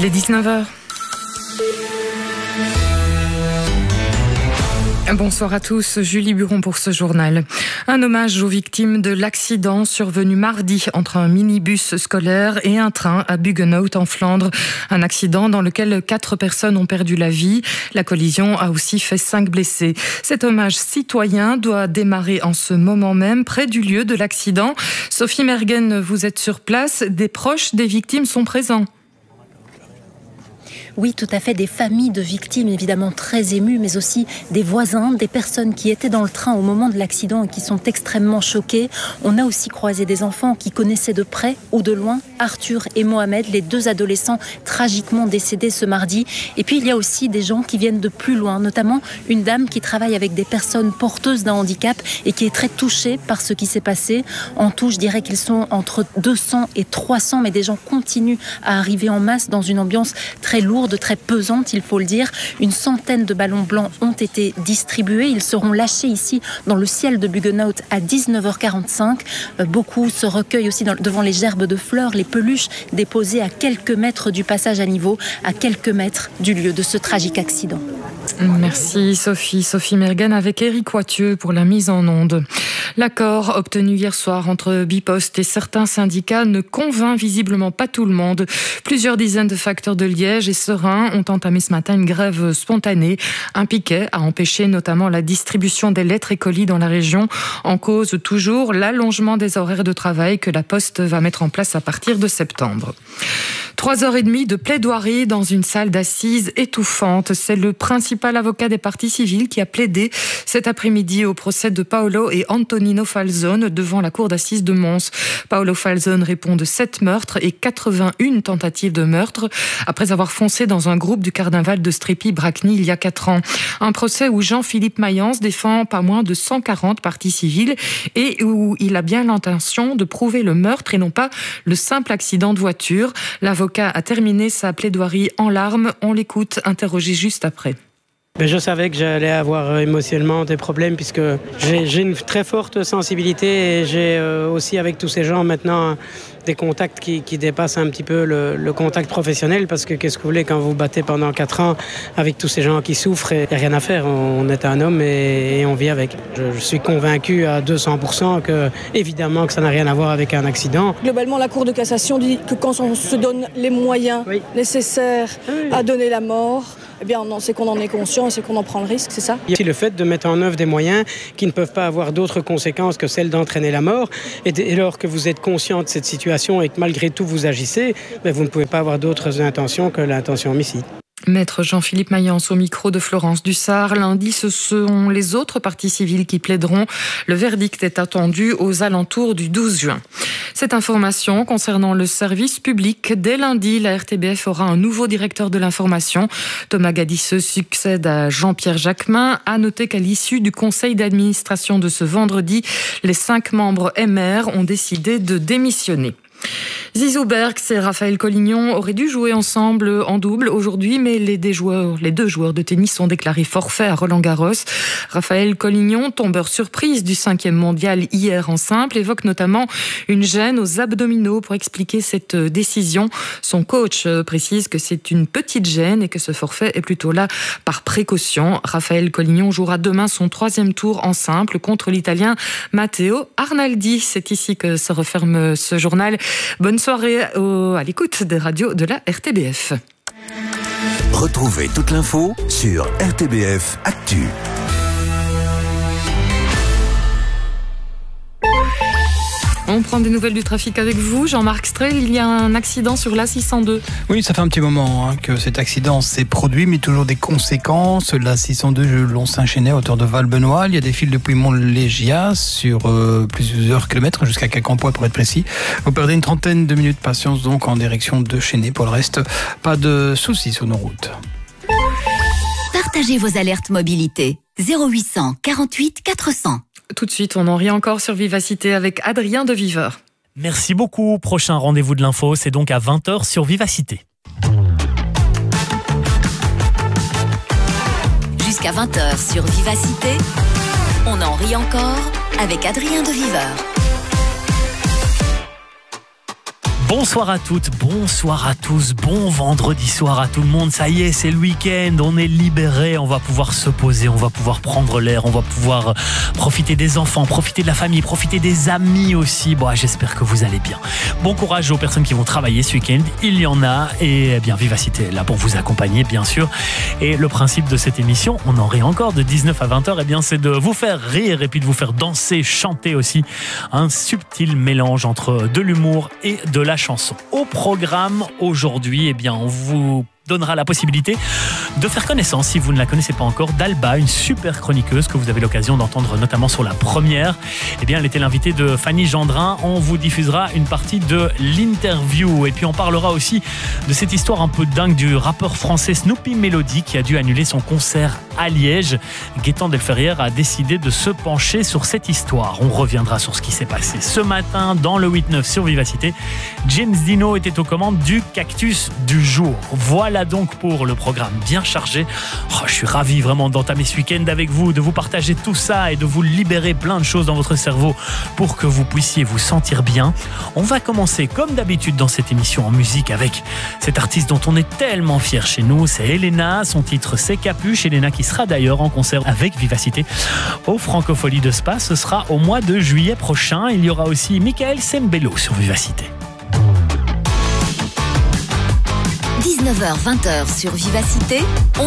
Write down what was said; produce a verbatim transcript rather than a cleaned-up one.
Il est dix-neuf heures. Bonsoir à tous, Julie Buron pour ce journal. Un hommage aux victimes de l'accident survenu mardi entre un minibus scolaire et un train à Buggenhout en Flandre. Un accident dans lequel quatre personnes ont perdu la vie. La collision a aussi fait cinq blessés. Cet hommage citoyen doit démarrer en ce moment même près du lieu de l'accident. Sophie Mergen, vous êtes sur place. Des proches des victimes sont présents. Oui, tout à fait, des familles de victimes évidemment très émues, mais aussi des voisins, des personnes qui étaient dans le train au moment de l'accident et qui sont extrêmement choquées. On a aussi croisé des enfants qui connaissaient de près ou de loin Arthur et Mohamed, les deux adolescents tragiquement décédés ce mardi. Et puis il y a aussi des gens qui viennent de plus loin, notamment une dame qui travaille avec des personnes porteuses d'un handicap et qui est très touchée par ce qui s'est passé. En tout, je dirais qu'ils sont entre deux cents et trois cents, mais des gens continuent à arriver en masse dans une ambiance très lourde, de très pesante, il faut le dire. Une centaine de ballons blancs ont été distribués. Ils seront lâchés ici dans le ciel de Buggenhout à dix-neuf heures quarante-cinq. Euh, beaucoup se recueillent aussi dans, devant les gerbes de fleurs, les peluches déposées à quelques mètres du passage à niveau, à quelques mètres du lieu de ce tragique accident. Merci Sophie. Sophie Mergen avec Éric Wathieu pour la mise en onde. L'accord obtenu hier soir entre Bipost et certains syndicats ne convainc visiblement pas tout le monde. Plusieurs dizaines de facteurs de Liège et Serein ont entamé ce matin une grève spontanée. Un piquet a empêché notamment la distribution des lettres et colis dans la région. En cause toujours l'allongement des horaires de travail que la Poste va mettre en place à partir de septembre. Trois heures et demie de plaidoirie dans une salle d'assises étouffante. C'est le principal avocat des parties civiles qui a plaidé cet après-midi au procès de Paolo et Antonino Falzone devant la cour d'assises de Mons. Paolo Falzone répond de sept meurtres et quatre-vingt-une tentatives de meurtre après avoir foncé dans un groupe du carnaval de Strépy-Bracny il y a quatre ans. Un procès où Jean-Philippe Mayence défend pas moins de cent quarante parties civiles et où il a bien l'intention de prouver le meurtre et non pas le simple accident de voiture. L'avocat a terminé sa plaidoirie en larmes. On l'écoute, interrogé juste après. Mais je savais que j'allais avoir émotionnellement des problèmes puisque j'ai, j'ai une très forte sensibilité et j'ai euh, aussi avec tous ces gens maintenant des contacts qui, qui dépassent un petit peu le, le contact professionnel parce que qu'est-ce que vous voulez quand vous battez pendant quatre ans avec tous ces gens qui souffrent, il n'y a rien à faire, on est un homme et, et on vit avec. Je, je suis convaincu à deux cents pour cent que évidemment que ça n'a rien à voir avec un accident. Globalement, la Cour de cassation dit que quand on se donne les moyens oui. nécessaires oui. à donner la mort, eh bien, non, c'est qu'on en est conscient et c'est qu'on en prend le risque, c'est ça ? Il y a aussi le fait de mettre en œuvre des moyens qui ne peuvent pas avoir d'autres conséquences que celles d'entraîner la mort. Et dès lors que vous êtes conscient de cette situation et que malgré tout vous agissez, mais vous ne pouvez pas avoir d'autres intentions que l'intention homicide. Maître Jean-Philippe Mayence au micro de Florence Dussard. Lundi, ce sont les autres parties civiles qui plaideront. Le verdict est attendu aux alentours du douze juin. Cette information concernant le service public, dès lundi, la R T B F aura un nouveau directeur de l'information. Thomas Gadisseux succède à Jean-Pierre Jacquemin. À noter qu'à l'issue du conseil d'administration de ce vendredi, les cinq membres M R ont décidé de démissionner. Zizou Berks et Raphaël Collignon auraient dû jouer ensemble en double aujourd'hui, mais les deux joueurs, les deux joueurs de tennis sont déclarés forfaits à Roland-Garros. Raphaël Collignon, tombeur surprise du cinquième mondial hier en simple, évoque notamment une gêne aux abdominaux pour expliquer cette décision. Son coach précise que c'est une petite gêne et que ce forfait est plutôt là par précaution. Raphaël Collignon jouera demain son troisième tour en simple contre l'Italien Matteo Arnaldi. C'est ici que se referme ce journal. Bonne soirée au, à l'écoute des radios de la R T B F. Retrouvez toute l'info sur R T B F Actu. On prend des nouvelles du trafic avec vous. Jean-Marc Strel, il y a un accident sur l'A six cent deux. Oui, ça fait un petit moment hein, que cet accident s'est produit, mais toujours des conséquences. L'A six cent deux, Long-Saint-Chénet, à hauteur de Val-Benoît. Il y a des fils depuis Mont-Légias sur euh, plusieurs kilomètres, jusqu'à Quincampoix pour être précis. Vous perdez une trentaine de minutes de patience donc en direction de Chénet. Pour le reste, pas de soucis sur nos routes. Partagez vos alertes mobilité. zéro huit cent quarante-huit quatre cents. Tout de suite, on en rit encore sur Vivacité avec Adrien de Viveur. Merci beaucoup. Prochain rendez-vous de l'info, c'est donc à vingt heures sur Vivacité. Jusqu'à vingt heures sur Vivacité, on en rit encore avec Adrien de Viveur. Bonsoir à toutes, bonsoir à tous, bon vendredi soir à tout le monde. Ça y est, c'est le week-end, on est libéré, on va pouvoir se poser, on va pouvoir prendre l'air, on va pouvoir profiter des enfants, profiter de la famille, profiter des amis aussi. Bon, j'espère que vous allez bien. Bon courage aux personnes qui vont travailler ce week-end, il y en a, et bien Vivacité est là pour vous accompagner, bien sûr. Et le principe de cette émission, on en rit encore de dix-neuf à vingt heures, et bien c'est de vous faire rire et puis de vous faire danser, chanter aussi. Un subtil mélange entre de l'humour et de la chanson. Au programme aujourd'hui, eh bien, on vous donnera la possibilité de faire connaissance, si vous ne la connaissez pas encore, d'Alba, une super chroniqueuse que vous avez l'occasion d'entendre notamment sur la première. Eh bien, elle était l'invitée de Fanny Gendrin. On vous diffusera une partie de l'interview. Et puis, on parlera aussi de cette histoire un peu dingue du rappeur français Snoopy Melody qui a dû annuler son concert à Liège. Gaëtan Delferrière a décidé de se pencher sur cette histoire. On reviendra sur ce qui s'est passé ce matin dans le huit neuf sur Vivacité. James Dino était aux commandes du Cactus du jour. Voilà donc pour le programme bien chargé. Oh, je suis ravi vraiment d'entamer ce week-end avec vous, de vous partager tout ça et de vous libérer plein de choses dans votre cerveau pour que vous puissiez vous sentir bien. On va commencer comme d'habitude dans cette émission en musique avec cette artiste dont on est tellement fier chez nous, c'est Elena. Son titre c'est Capuche. Elena qui sera d'ailleurs en concert avec Vivacité au Francofolie de Spa. Ce sera au mois de juillet prochain. Il y aura aussi Michael Sembello sur Vivacité. dix-neuf heures vingt sur Vivacité.